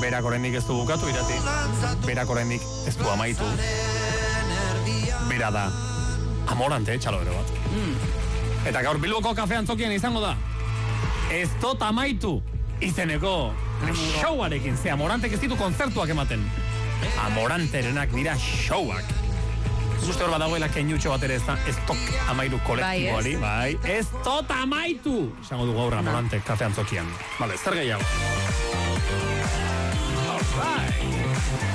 Berak oraindik ez du bukatu irati. Berak oraindik ez du amaitu. Bera da Amorante, txalobero bat. Eta gaur Bilboko kafe antzokian izango da. Ez dut amaitu izeneko showarekin. Ze Amorantek ez ditu kontzertuak ematen. Amoranterenak dira showak. Uste hor bat dagoela keinutxo bat ere ez da estok amairu kolektiboari. Bai, ez dut amaitu! Izango du gaur Amorantek kafe antzokian. Vale, zer gehiago. All right.